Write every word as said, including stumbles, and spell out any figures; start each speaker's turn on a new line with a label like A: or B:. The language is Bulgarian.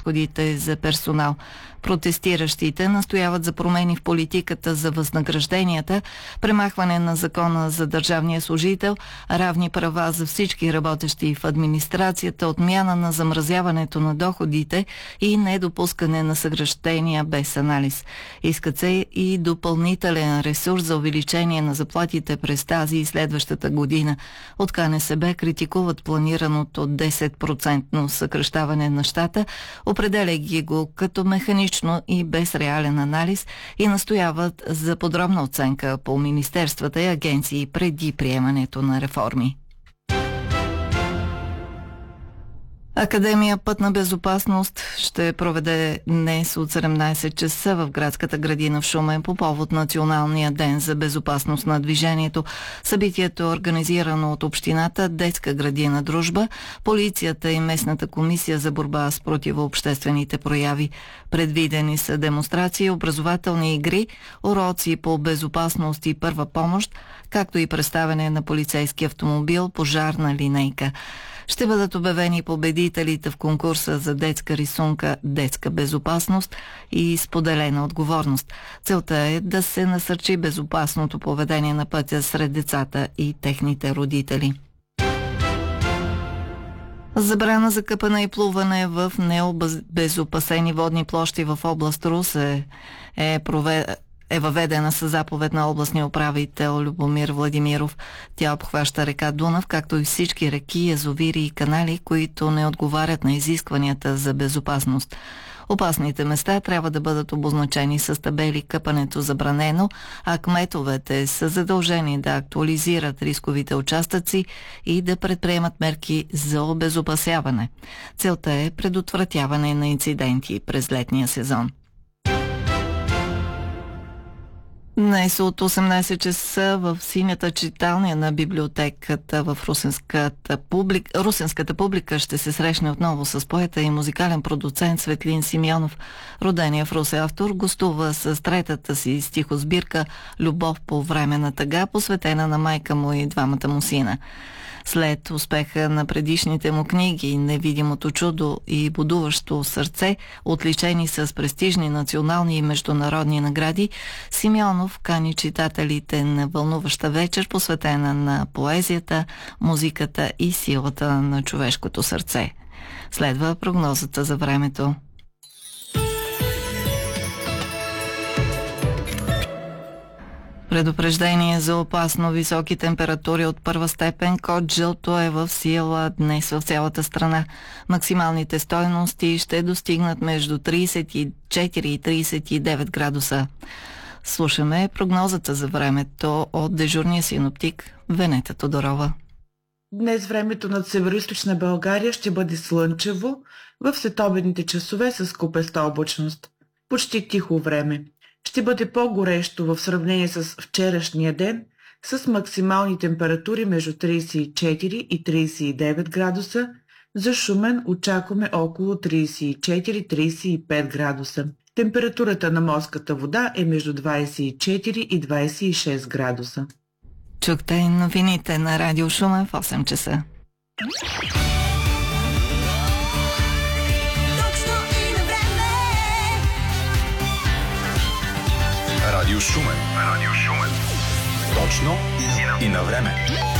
A: разходите за персонал. Протестиращите настояват за промени в политиката за възнагражденията, премахване на закона за държавния служител, равни права за всички работещи в администрацията, отмяна на замразяването на доходите и недопускане на съкращения без анализ. Искат се и допълнителен ресурс за увеличение на заплатите през тази и следващата година. От КНСБ критикуват планираното десет процента съкращаване на щата, определя ги го като механично и без реален анализ и настояват за подробна оценка по министерствата и агенции преди приемането на реформи. Академия Пътна безопасност ще проведе днес от седемнайсет часа в градската градина в Шумен по повод Националния ден за безопасност на движението. Събитието е организирано от общината, детска градина Дружба, полицията и местната комисия за борба с противообществените прояви. Предвидени са демонстрации, образователни игри, уроци по безопасност и първа помощ, както и представяне на полицейски автомобил, пожарна линейка. Ще бъдат обявени победителите в конкурса за детска рисунка «Детска безопасност» и споделена отговорност. Целта е да се насърчи безопасното поведение на пътя сред децата и техните родители. Забрана за къпане и плуване в необезопасени водни площи в област Русе е проведена е въведена със заповед на областния управител Любомир Владимиров. Тя обхваща река Дунав, както и всички реки, язовири и канали, които не отговарят на изискванията за безопасност. Опасните места трябва да бъдат обозначени с табели «Къпането забранено», а кметовете са задължени да актуализират рисковите участъци и да предприемат мерки за обезопасяване. Целта е предотвратяване на инциденти през летния сезон. Днес от осемнайсет часа в синята читалня на библиотеката в Русенската публика, Русенската публика ще се срещне отново с поета и музикален продуцент Светлин Симеонов. Родения в Русе автор гостува с третата си стихосбирка «Любов по време на тъга», посветена на майка му и двамата му сина. След успеха на предишните му книги «Невидимото чудо» и «Будуващо сърце», отличени с престижни национални и международни награди, Симеонов кани читателите на вълнуваща вечер, посветена на поезията, музиката и силата на човешкото сърце. Следва прогнозата за времето. Предупреждение за опасно високи температури от първа степен, код жълто, е в сила днес в цялата страна. Максималните стойности ще достигнат между трийсет и четири и трийсет и девет градуса. Слушаме прогнозата за времето от дежурния синоптик Венета Тодорова.
B: Днес времето над североизточна България ще бъде слънчево, в следобедните часове с купеста облачност. Почти тихо време. Ще бъде по-горещо в сравнение с вчерашния ден, с максимални температури между трийсет и четири и трийсет и девет градуса. За Шумен очакваме около трийсет и четири до трийсет и пет градуса. Температурата на морската вода е между двайсет и четири и двайсет и шест градуса.
A: Чухте новините на Радио Шумен в осем часа.
C: Радио Шумен. Радио Шумен. Точно и на време.